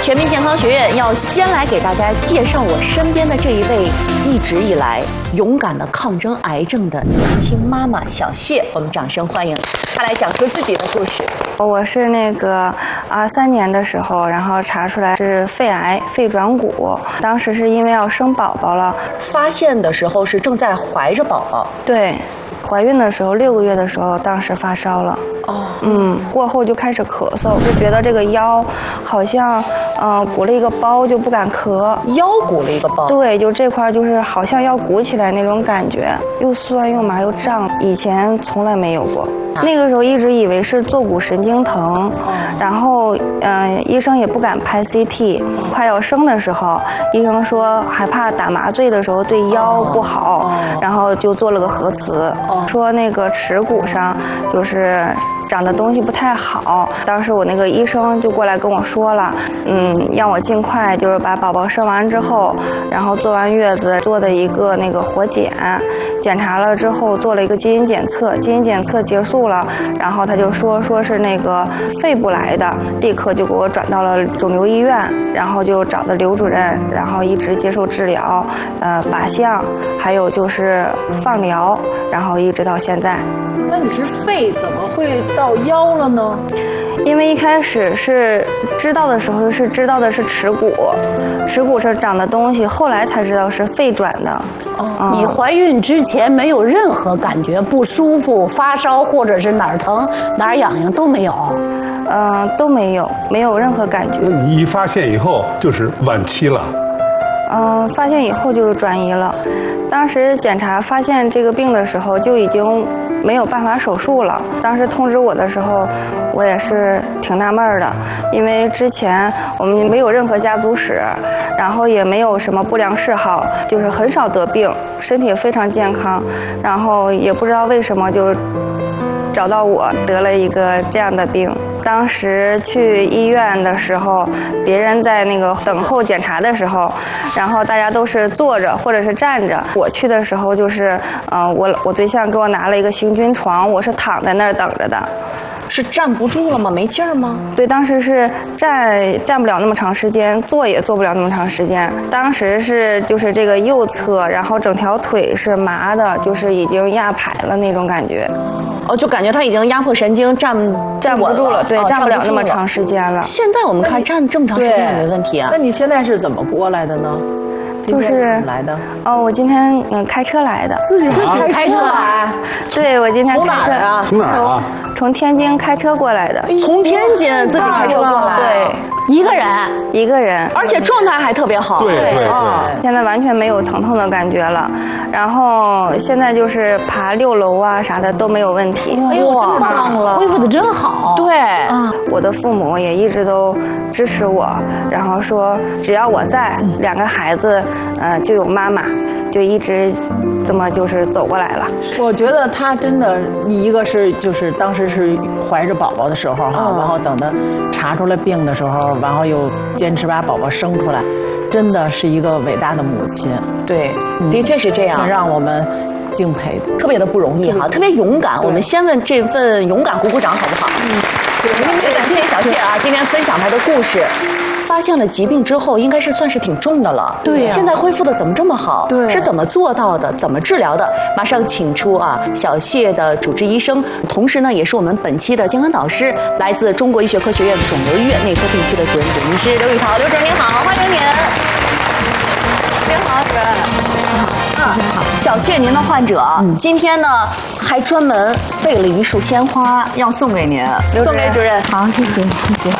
全民健康学院要先来给大家介绍我身边的这一位一直以来勇敢的抗争癌症的年轻妈妈小谢，我们掌声欢迎她来讲述自己的故事。 我是那个23年的时候，然后查出来是肺癌、肺转骨，当时是因为要生宝宝了， 发现的时候是正在怀着宝宝。 对。怀孕的时候6个月的时候，当时发烧了。过后就开始咳嗽，就觉得这个腰好像鼓了一个包，就不敢咳。 腰鼓了一个包？对， 就这块就是好像要鼓起来那种感觉，又酸又麻又胀，以前从来没有过。那个时候一直以为是坐骨神经疼，然后医生也不敢拍 CT。快要生的时候，医生说害怕打麻醉的时候对腰不好，然后就做了个核磁，说那个耻骨上就是长的东西不太好。当时我那个医生就过来跟我说了，让我尽快就是把宝宝生完之后，然后坐完月子做的一个那个活检，检查了之后做了一个基因检测，基因检测结束了，然后他就说是那个肺部来的，立刻就给我转到了肿瘤医院，然后就找的刘主任，然后一直接受治疗，靶向，还有就是放疗，然后一直到现在。 那你是肺怎么会到腰了呢？ 因为一开始是知道的时候是知道的是耻骨，耻骨上长的东西，后来才知道是肺转的。 你怀孕之前没有任何感觉不舒服、发烧或者是哪儿疼哪儿痒痒都没有？ 都没有，没有任何感觉。 你一发现以后就是晚期了。 发现以后就是转移了。当时检查发现这个病的时候就已经没有办法手术了。当时通知我的时候，我也是挺纳闷的，因为之前我们没有任何家族史，然后也没有什么不良嗜好，就是很少得病，身体非常健康，然后也不知道为什么就找到我得了一个这样的病。当时去医院的时候，别人在那个等候检查的时候，然后大家都是坐着或者是站着。我去的时候就是，我对象给我拿了一个行军床，我是躺在那儿等着的。 是站不住了吗？没劲儿吗？ 对，当时是站不了那么长时间，坐也坐不了那么长时间。当时是就是这个右侧，然后整条腿是麻的，就是已经压排了那种感觉。 就感觉他已经压迫神经，站不住了， 对，站不了那么长时间了。 现在我们看站这么长时间也没问题啊。 那你现在是怎么过来的呢？ 就是来的我今天开车来的， 自己开车来。 对，我今天从哪儿啊？ 从哪儿啊？ 从天津开车过来的。 从天津自己开车过来？ 对，一个人， 而且状态还特别好。 对。 现在完全没有疼痛的感觉了，然后现在就是爬6楼啊啥的都没有问题。 哎呦，这么棒了，恢复的真好。 对， 我的父母也一直都支持我，然后说只要我在，2个孩子就有妈妈，就一直这么就是走过来了。 我觉得他真的，你一个是就是当时是怀着宝宝的时候哈，然后等他查出来病的时候，然后又坚持把宝宝生出来，真的是一个伟大的母亲。 对，的确是这样， 挺让我们敬佩的， 特别的不容易哈，特别勇敢。我们先问这份勇敢鼓鼓掌好不好？也感谢小谢啊，今天分享他的故事。发现了疾病之后，应该是算是挺重的了。 对呀。 现在恢复的怎么这么好？ 对。 是怎么做到的？怎么治疗的？马上请出小谢的主治医生，同时呢也是我们本期的健康导师，来自中国医学科学院肿瘤医院内科病区的主任总医师刘宇涛。刘主任您好，欢迎您。您好，主任。小谢，您的患者今天呢还专门备了一束鲜花要送给您，送给主任。 好，谢谢。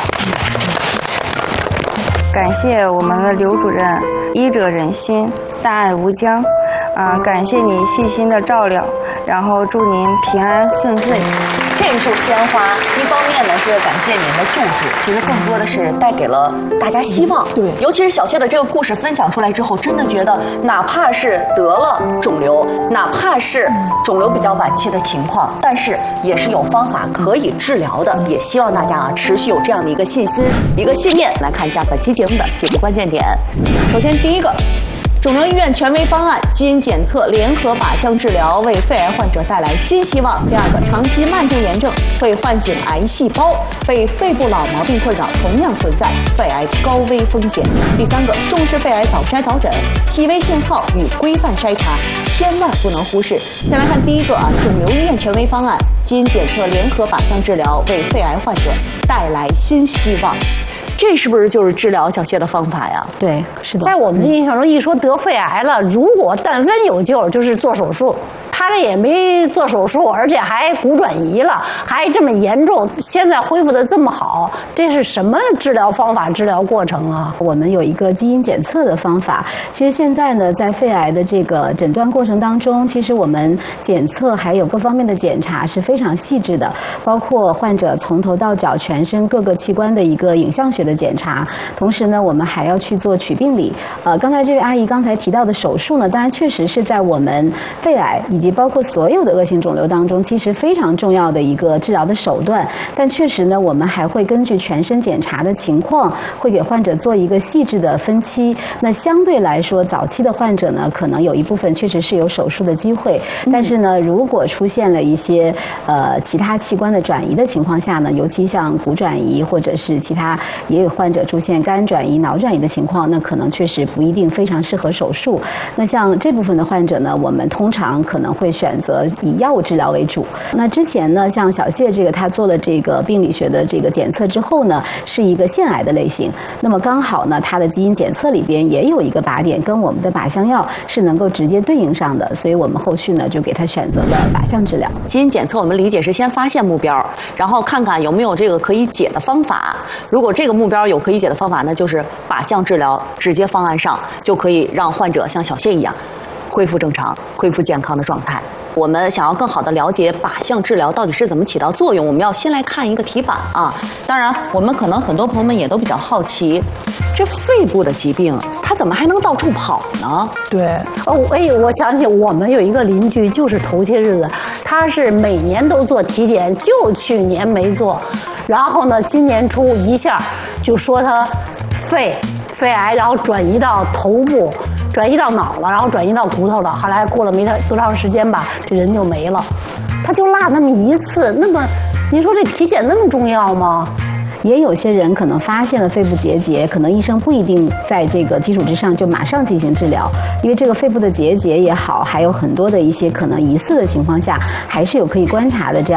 感谢我们的刘主任，医者仁心，大爱无疆，感谢你细心的照料，然后祝您平安顺遂。 这束鲜花，一方面呢是感谢您的救治，其实更多的是带给了大家希望。 对， 尤其是小谢的这个故事分享出来之后，真的觉得哪怕是得了肿瘤，哪怕是肿瘤比较晚期的情况，但是也是有方法可以治疗的。也希望大家持续有这样的一个信心、一个信念。来看一下本期节目的几个关键点。首先，第一个， 肿瘤医院权威方案，基因检测联合靶向治疗为肺癌患者带来新希望。第二个，长期慢性炎症会唤醒癌细胞，被肺部老毛病困扰同样存在肺癌高危风险。第三个，重视肺癌早筛早诊，细微信号与规范筛查千万不能忽视。先来看第一个肿瘤医院权威方案，基因检测联合靶向治疗为肺癌患者带来新希望。这是不是就是治疗小谢的方法呀？ 对，是的。在我们的印象中，一说得肺癌了，如果但凡有救，就是做手术。他这也没做手术，而且还骨转移了，还这么严重，现在恢复的这么好，这是什么治疗方法、治疗过程啊？ 我们有一个基因检测的方法。其实现在呢，在肺癌的这个诊断过程当中，其实我们检测还有各方面的检查是非常细致的，包括患者从头到脚全身各个器官的一个影像学的检查。同时呢，我们还要去做取病理。刚才这位阿姨刚才提到的手术呢，当然确实是在我们肺癌以及包括所有的恶性肿瘤当中，其实非常重要的一个治疗的手段。但确实呢，我们还会根据全身检查的情况，会给患者做一个细致的分期。那相对来说，早期的患者呢，可能有一部分确实是有手术的机会。但是呢，如果出现了一些其他器官的转移的情况下呢，尤其像骨转移或者是其他，也有患者出现肝转移、脑转移的情况，那可能确实不一定非常适合手术。那像这部分的患者呢，我们通常可能会选择以药物治疗为主。那之前呢，像小谢这个他做了这个病理学的这个检测之后呢，是一个腺癌的类型。那么刚好呢，他的基因检测里边也有一个靶点跟我们的靶向药是能够直接对应上的，所以我们后续呢就给他选择了靶向治疗。 基因检测我们理解是先发现目标，然后看看有没有这个可以解的方法。如果这个目标有可以解的方法，那就是靶向治疗直接方案上就可以让患者像小谢一样恢复正常、恢复健康的状态。我们想要更好的了解靶向治疗到底是怎么起到作用，我们要先来看一个题板啊。当然，我们可能很多朋友们也都比较好奇，这肺部的疾病它怎么还能到处跑呢？ 对，我想起我们有一个邻居，就是头些日子，他是每年都做体检，就去年没做，然后呢，今年初一下就说他肺癌，然后转移到头部。转移到脑了，然后转移到骨头了，后来过了没多长时间吧，这人就没了。他就落那么一次，那么您说这体检那么重要吗？ 也有些人可能发现了肺部结节，可能医生不一定在这个基础之上就马上进行治疗，因为这个肺部的结节也好，还有很多的一些可能疑似的情况下，还是有可以观察的这样